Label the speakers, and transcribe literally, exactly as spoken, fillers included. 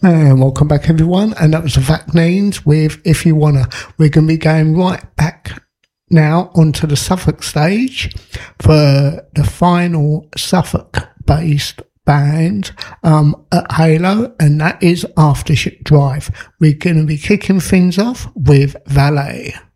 Speaker 1: And welcome back, everyone. And that was the Vaccines with If You Wanna. We're going to be going right back now onto the Suffolk stage for the final Suffolk-based band um, at Halo, and that is Aftership Drive. We're going to be kicking things off with Valet.